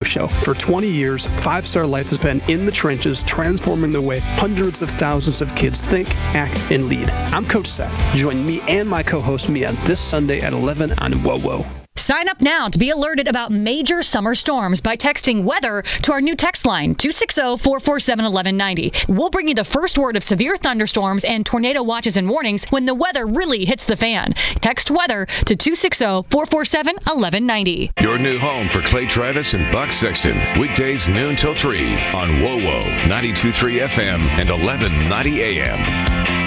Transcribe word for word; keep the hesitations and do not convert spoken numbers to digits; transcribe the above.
Show. For twenty years, Five Star Life has been in the trenches, transforming the way hundreds of thousands of kids think, act, and lead. I'm Coach Seth. Join me and my co-host Mia this Sunday at eleven on Whoa Whoa. Sign up now to be alerted about major summer storms by texting weather to our new text line, two six zero, four four seven, one one nine zero. We'll bring you the first word of severe thunderstorms and tornado watches and warnings when the weather really hits the fan. Text weather to two six zero, four four seven, one one nine zero. Your new home for Clay Travis and Buck Sexton. Weekdays noon till three on Whoa Whoa, ninety-two point three F M and eleven ninety A M.